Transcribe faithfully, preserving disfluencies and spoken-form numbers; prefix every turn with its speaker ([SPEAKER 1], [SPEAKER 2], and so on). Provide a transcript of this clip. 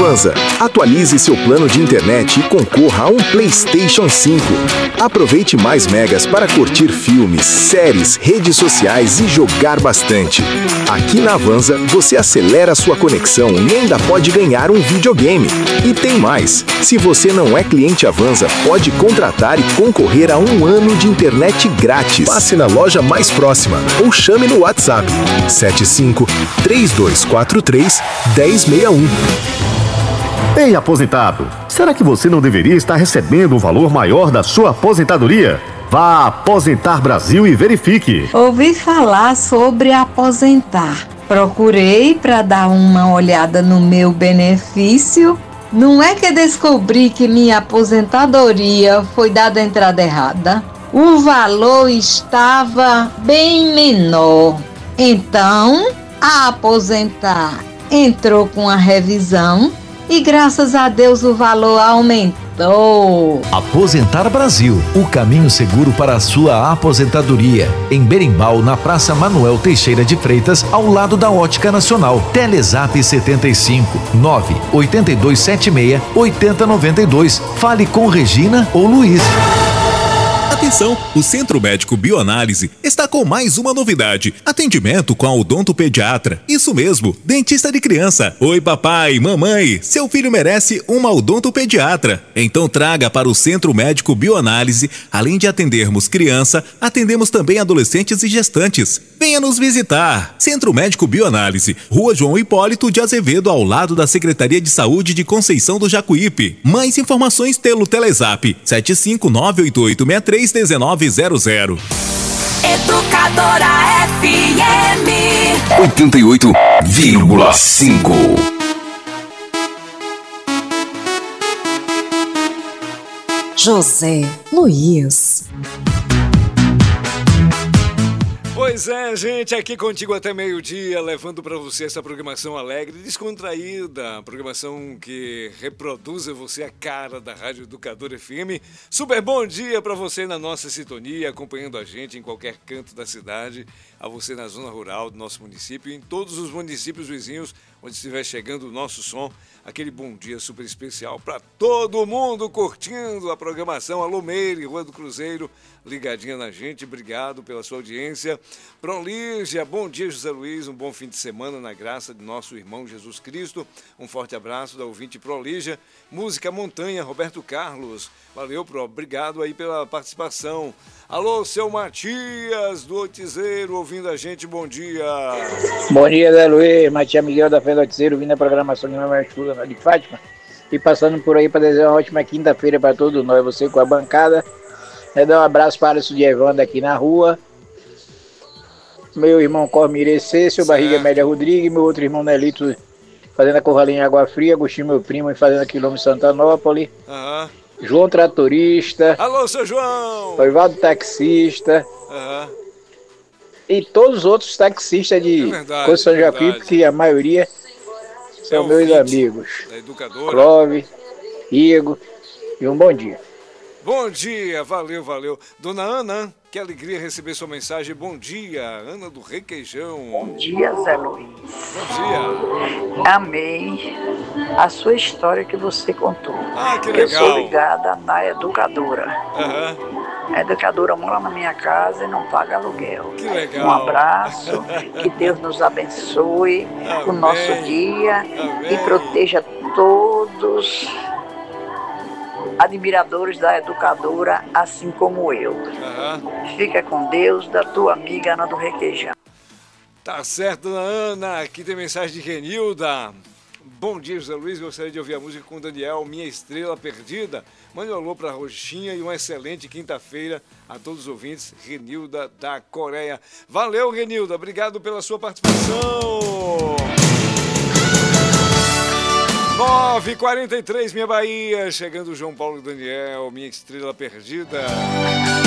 [SPEAKER 1] Avanza. Atualize seu plano de internet e concorra a um PlayStation cinco. Aproveite mais megas para curtir filmes, séries, redes sociais e jogar bastante. Aqui na Avanza, você acelera sua conexão e ainda pode ganhar um videogame. E tem mais! Se você não é cliente Avanza, pode contratar e concorrer a um ano de internet grátis. Passe na loja mais próxima ou chame no WhatsApp sete cinco, três dois quatro três, um zero seis um.
[SPEAKER 2] Ei, aposentado, será que você não deveria estar recebendo um valor maior da sua aposentadoria? Vá a Aposentar Brasil e verifique.
[SPEAKER 3] Ouvi falar sobre aposentar. Procurei para dar uma olhada no meu benefício. Não é que descobri que minha aposentadoria foi dada a entrada errada. O valor estava bem menor. Então, a Aposentar entrou com a revisão e graças a Deus o valor aumentou.
[SPEAKER 4] Aposentar Brasil, o caminho seguro para a sua aposentadoria. Em Berimbau, na Praça Manuel Teixeira de Freitas, ao lado da Ótica Nacional. Telezap setenta e cinco, nove oito dois sete seis, oito zero nove dois. Fale com Regina ou Luiz.
[SPEAKER 5] Atenção, o Centro Médico Bioanálise está com mais uma novidade. Atendimento com a odontopediatra. Isso mesmo, dentista de criança. Oi papai, mamãe, seu filho merece uma odontopediatra. Então traga para o Centro Médico Bioanálise. Além de atendermos criança, atendemos também adolescentes e gestantes. Venha nos visitar. Centro Médico Bioanálise, Rua João Hipólito de Azevedo, ao lado da Secretaria de Saúde de Conceição do Jacuípe. Mais informações pelo Telezap sete cinco nove oito oito seis três um nove zero zero.
[SPEAKER 6] Educadora F M
[SPEAKER 7] oitenta e oito vírgula cinco.
[SPEAKER 8] José Luiz.
[SPEAKER 9] Pois é, gente, aqui contigo até meio-dia, levando para você essa programação alegre, descontraída, programação que reproduz a você a cara da Rádio Educadora F M. Super bom dia para você na nossa sintonia, acompanhando a gente em qualquer canto da cidade, a você na zona rural do nosso município e em todos os municípios vizinhos onde estiver chegando o nosso som. Aquele bom dia super especial para todo mundo curtindo a programação. Alô Meire, Rua do Cruzeiro, ligadinha na gente, obrigado pela sua audiência. Prolígia, bom dia José Luiz, um bom fim de semana na graça de nosso irmão Jesus Cristo. Um forte abraço da ouvinte Prolígia. Música Montanha, Roberto Carlos, valeu Pro, obrigado aí pela participação. Alô, seu Matias do Oitizeiro, ouvindo a gente, bom dia.
[SPEAKER 10] Bom dia, Zé Luiz, Matias Miguel da Fé do Oitizeiro, ouvindo a programação de Mamãe Chula de Fátima e passando por aí para desejar uma ótima quinta-feira para todos nós, você com a bancada. Né, dar um abraço para o de Evandro aqui na rua, meu irmão Corme Irecê, seu Barriga Média Rodrigues, meu outro irmão Nelito fazendo a Corralinha em Água Fria, Agostinho meu primo fazendo a quilômetro Santanópolis. Aham. Uhum. João Tratorista.
[SPEAKER 9] Alô, seu João!
[SPEAKER 10] Oivaldo Taxista.
[SPEAKER 9] Aham. Uhum.
[SPEAKER 10] E todos os outros taxistas de é Conceição é Jacuípe, que a maioria são é meus amigos.
[SPEAKER 9] Da Educadora.
[SPEAKER 10] Clove, Igor, e um bom dia.
[SPEAKER 9] Bom dia, valeu, valeu. Dona Ana, que alegria receber sua mensagem. Bom dia, Ana do Requeijão.
[SPEAKER 11] Bom dia, Zé Luiz.
[SPEAKER 9] Bom dia.
[SPEAKER 11] Amei a sua história que você contou.
[SPEAKER 9] Ah, que legal.
[SPEAKER 11] Eu sou ligada na Educadora.
[SPEAKER 9] Uhum.
[SPEAKER 11] A Educadora mora na minha casa e não paga aluguel.
[SPEAKER 9] Que legal.
[SPEAKER 11] Um abraço, que Deus nos abençoe o nosso dia. Amém. E proteja todos admiradores da Educadora, assim como eu. Uhum. Fica com Deus, da tua amiga Ana do Requeijão.
[SPEAKER 9] Tá certo, dona Ana. Aqui tem mensagem de Renilda. Bom dia, José Luiz. Gostaria de ouvir a música com Daniel, Minha Estrela Perdida. Mande um alô para a Roxinha e uma excelente quinta-feira a todos os ouvintes. Renilda da Coreia. Valeu, Renilda. Obrigado pela sua participação. nove e quarenta e três, minha Bahia. Chegando o João Paulo e Daniel, Minha Estrela Perdida.